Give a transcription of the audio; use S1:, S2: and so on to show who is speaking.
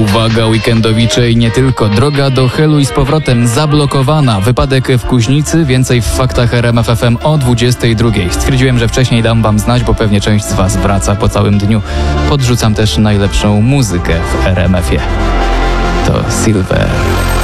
S1: Uwaga, weekendowicze i nie tylko. Droga do Helu i z powrotem zablokowana. Wypadek w Kuźnicy. Więcej w faktach RMF FM o 22. Stwierdziłem, że wcześniej dam wam znać, bo pewnie część z was wraca po całym dniu. Podrzucam też najlepszą muzykę w RMF-ie. To Silver.